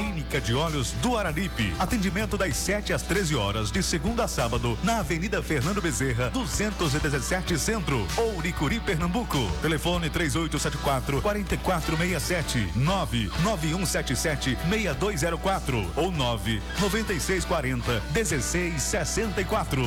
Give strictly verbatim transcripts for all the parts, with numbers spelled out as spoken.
Clínica de Olhos do Araripe. Atendimento das sete às treze horas, de segunda a sábado, na Avenida Fernando Bezerra, duzentos e dezessete Centro, Ouricuri, Pernambuco. Telefone três oito sete quatro, quatro quatro seis sete, nove nove um sete sete, seis dois zero quatro ou nove nove seis quatro zero, um seis seis quatro.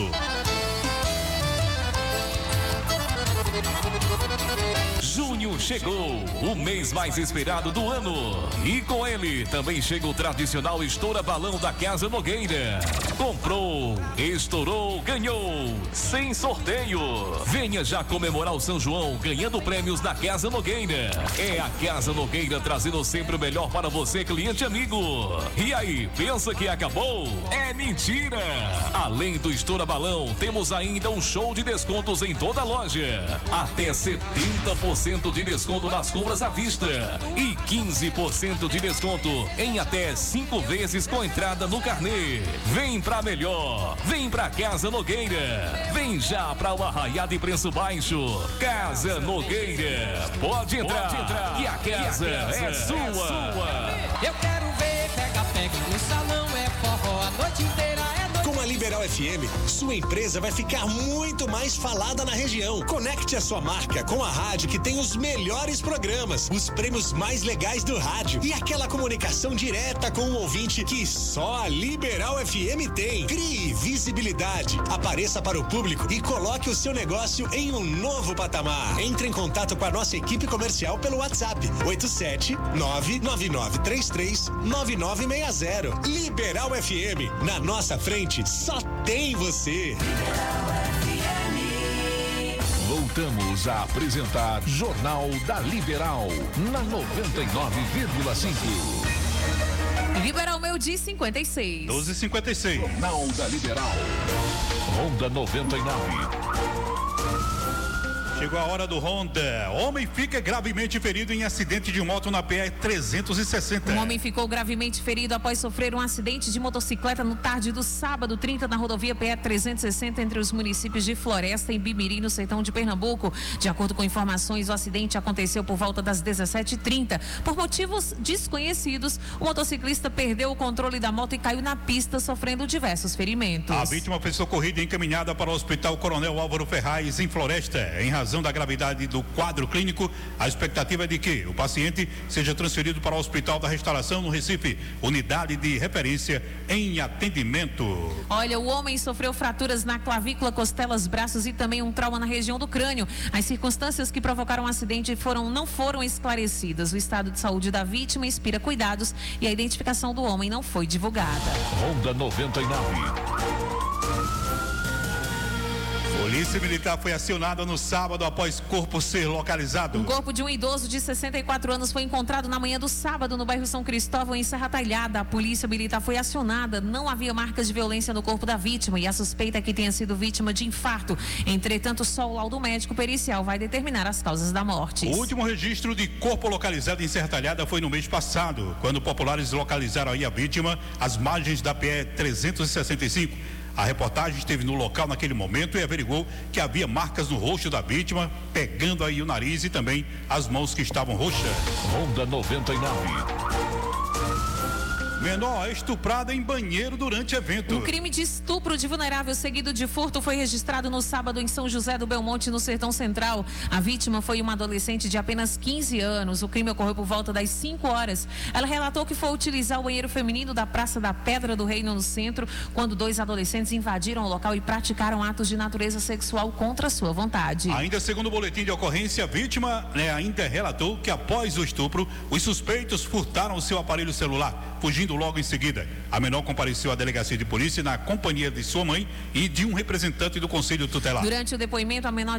Junho chegou, o mês mais esperado do ano. E com ele também chega o tradicional Estoura Balão da Casa Nogueira. Comprou, estourou, ganhou, sem sorteio. Venha já comemorar o São João ganhando prêmios na Casa Nogueira. É a Casa Nogueira trazendo sempre o melhor para você, cliente amigo. E aí, pensa que acabou? É mentira! Além do Estoura Balão, temos ainda um show de descontos em toda a loja. Até setenta por cento de desconto nas compras à vista e quinze por cento de desconto em até cinco vezes com entrada no carnê. Vem pra melhor, vem pra Casa Nogueira, vem já pra o arraiado de preço baixo. Casa Nogueira, pode entrar, pode entrar que a casa, que a casa é, é, sua. é sua. Eu quero ver, pega, pega, no salão é forró a noite inteira. Com a Liberal F M, sua empresa vai ficar muito mais falada na região. Conecte a sua marca com a rádio que tem os melhores programas, os prêmios mais legais do rádio e aquela comunicação direta com o ouvinte que só a Liberal F M tem. Crie visibilidade, apareça para o público e coloque o seu negócio em um novo patamar. Entre em contato com a nossa equipe comercial pelo WhatsApp oito sete nove nove nove três três nove nove seis zero. Liberal F M, na nossa frente só tem você. Voltamos a apresentar Jornal da Liberal na noventa e nove vírgula cinco. Liberal meu dia cinquenta e seis. doze e cinquenta e seis. Jornal da Liberal. Honda noventa e nove. Chegou a hora do Honda. Homem fica gravemente ferido em acidente de moto na P R trezentos e sessenta. Um homem ficou gravemente ferido após sofrer um acidente de motocicleta no tarde do sábado trinta na rodovia P R trezentos e sessenta entre os municípios de Floresta e Bimirim, no sertão de Pernambuco. De acordo com informações, o acidente aconteceu por volta das dezessete e trinta. Por motivos desconhecidos, o motociclista perdeu o controle da moto e caiu na pista, sofrendo diversos ferimentos. A vítima foi socorrida e encaminhada para o Hospital Coronel Álvaro Ferraz, em Floresta. Em razão da gravidade do quadro clínico, a expectativa é de que o paciente seja transferido para o Hospital da Restauração, no Recife, unidade de referência em atendimento. Olha, o homem sofreu fraturas na clavícula, costelas, braços e também um trauma na região do crânio. As circunstâncias que provocaram o acidente foram, não foram esclarecidas. O estado de saúde da vítima inspira cuidados e a identificação do homem não foi divulgada. Honda noventa e nove. Polícia Militar foi acionada no sábado após corpo ser localizado. Um corpo de um idoso de sessenta e quatro anos foi encontrado na manhã do sábado no bairro São Cristóvão, em Serra Talhada. A Polícia Militar foi acionada. Não havia marcas de violência no corpo da vítima e a suspeita é que tenha sido vítima de infarto. Entretanto, só o laudo médico pericial vai determinar as causas da morte. O último registro de corpo localizado em Serra Talhada foi no mês passado, quando populares localizaram aí a vítima às margens da P R trezentos e sessenta e cinco. A reportagem esteve no local naquele momento e averigou que havia marcas no rosto da vítima, pegando aí o nariz e também as mãos que estavam roxas. Honda noventa e nove. Menor estuprada em banheiro durante evento. Um crime de estupro de vulnerável seguido de furto foi registrado no sábado em São José do Belmonte, no Sertão Central. A vítima foi uma adolescente de apenas quinze anos. O crime ocorreu por volta das cinco horas. Ela relatou que foi utilizar o banheiro feminino da Praça da Pedra do Reino, no centro, quando dois adolescentes invadiram o local e praticaram atos de natureza sexual contra sua vontade. Ainda segundo o boletim de ocorrência, a vítima, né, ainda relatou que após o estupro, os suspeitos furtaram o seu aparelho celular, fugindo logo em seguida. A menor compareceu à delegacia de polícia na companhia de sua mãe e de um representante do Conselho Tutelar. Durante o depoimento, a menor